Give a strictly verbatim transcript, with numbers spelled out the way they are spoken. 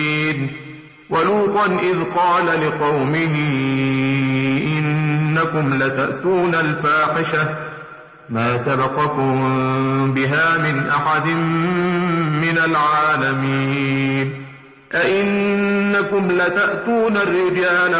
ولوطا إذ قال لقومه إنكم لتأتون الفاحشة ما سبقكم بها من أحد من العالمين أئنكم لتأتون الرجال